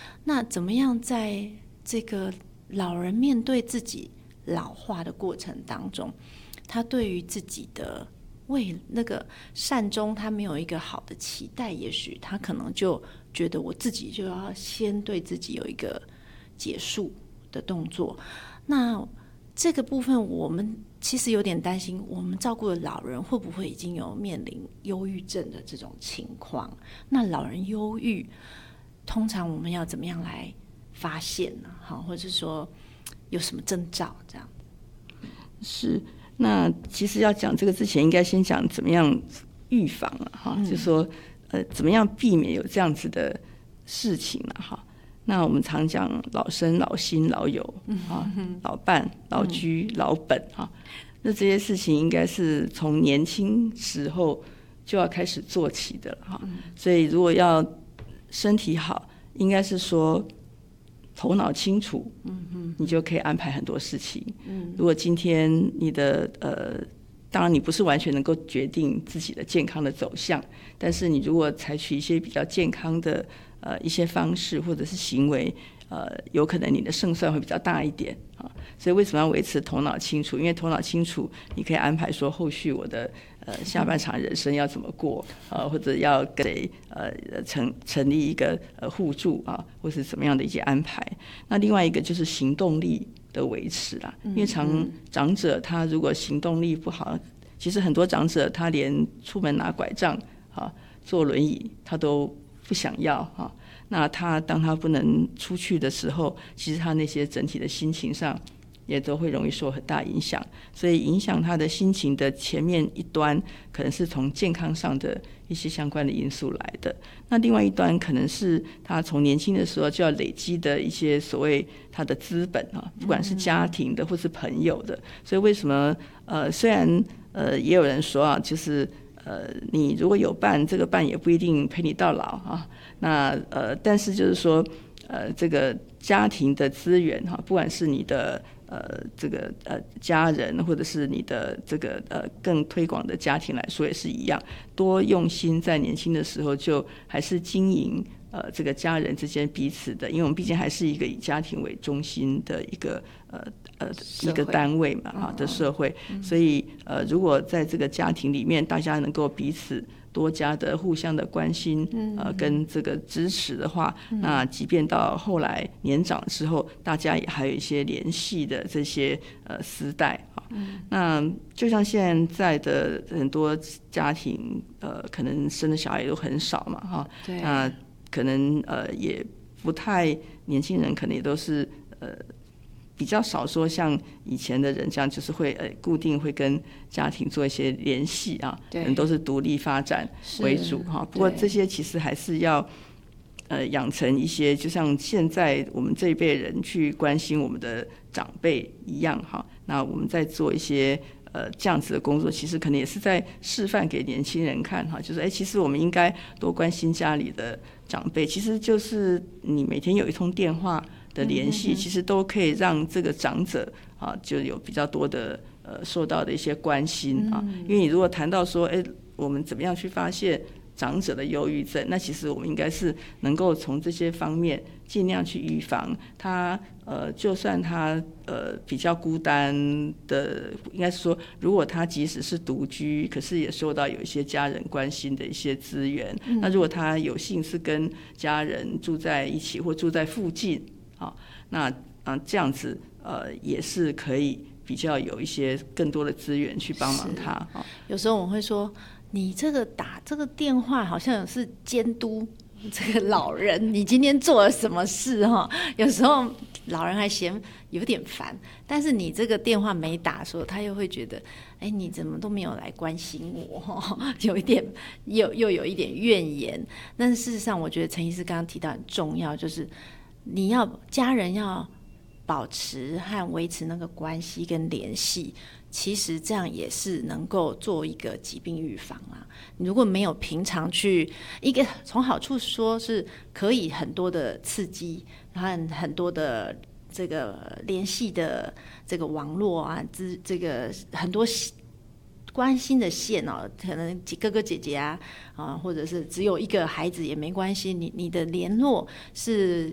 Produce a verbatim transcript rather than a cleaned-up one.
那怎么样在这个老人面对自己老化的过程当中，他对于自己的为那个善终他没有一个好的期待，也许他可能就觉得我自己就要先对自己有一个结束的动作。那这个部分我们其实有点担心，我们照顾的老人会不会已经有面临忧郁症的这种情况？那老人忧郁通常我们要怎么样来发现呢？好，或者说有什么征兆这样？ 是，那其实要讲这个之前，应该先讲怎么样预防啊，哈、嗯，就是说呃，怎么样避免有这样子的事情啊，哈。那我们常讲老生、老亲、老友啊、嗯、老伴、老居、嗯、老本啊，那这些事情应该是从年轻时候就要开始做起的了哈。嗯、所以如果要身体好，应该是说头脑清楚，嗯嗯，你就可以安排很多事情。嗯，如果今天你的呃，当然你不是完全能够决定自己的健康的走向，但是你如果采取一些比较健康的呃一些方式或者是行为，呃，有可能你的胜算会比较大一点啊。所以为什么要维持头脑清楚？因为头脑清楚，你可以安排说后续我的呃下半场人生要怎么过，呃，或者要跟谁呃成成立一个呃互助啊，或是怎么样的一些安排。那另外一个就是行动力的维持啦，因为常长者他如果行动力不好，其实很多长者他连出门拿拐杖啊、坐轮椅他都不想要啊。那他当他不能出去的时候，其实他那些整体的心情上也都会容易受很大影响。所以影响他的心情的前面一端，可能是从健康上的一些相关的因素来的。那另外一端可能是他从年轻的时候就要累积的一些所谓他的资本啊，不管是家庭的或是朋友的。所以为什么呃，虽然呃也有人说啊，就是呃你如果有伴，这个伴也不一定陪你到老啊。那呃，但是就是说呃，这个家庭的资源哈，不管是你的呃这个呃家人，或者是你的这个呃更推广的家庭来说也是一样，多用心在年轻的时候就还是经营呃这个家人之间彼此的，因为我们毕竟还是一个以家庭为中心的一个呃呃一个单位嘛哈的社会，所以呃如果在这个家庭里面大家能够彼此多加的互相的关心，呃，跟这个支持的话，嗯、那即便到后来年长之后，大家也还有一些联系的这些呃丝带啊。嗯、那就像现在的很多家庭，呃，可能生的小孩都很少嘛，哈。对。那可能呃也不太年轻人，可能也都是呃。比较少说像以前的人这样，就是会呃固定会跟家庭做一些联系啊，可能都是独立发展为主哈。不过这些其实还是要呃养成一些，就像现在我们这一辈人去关心我们的长辈一样哈。那我们在做一些呃这样子的工作，其实可能也是在示范给年轻人看哈，就是哎，其实我们应该多关心家里的长辈，其实就是你每天有一通电话的联系，其实都可以让这个长者啊，就有比较多的呃受到的一些关心啊。因为你如果谈到说，哎，我们怎么样去发现长者的忧郁症，那其实我们应该是能够从这些方面尽量去预防他。呃，就算他呃比较孤单的，应该是说，如果他即使是独居，可是也受到有一些家人关心的一些资源。嗯、那如果他有幸是跟家人住在一起或住在附近。好，那啊这样子呃也是可以比较有一些更多的资源去帮忙他。 有时候我会说，你这个打这个电话好像是监督这个老人，你今天做了什么事哈？有时候老人还嫌有点烦，但是你这个电话没打的时候，他又会觉得，哎，你怎么都没有来关心我，有一点又又有一点怨言。但是事实上，我觉得陈医师刚刚提到很重要，就是你要家人要保持和维持那个关系跟联系，其实这样也是能够做一个疾病预防啊。你如果没有平常去一个从好处说是可以很多的刺激和很多的这个联系的这个网络啊，这个很多关心的线哦，可能哥哥姐姐啊，啊，或者是只有一个孩子也没关系，你你的联络是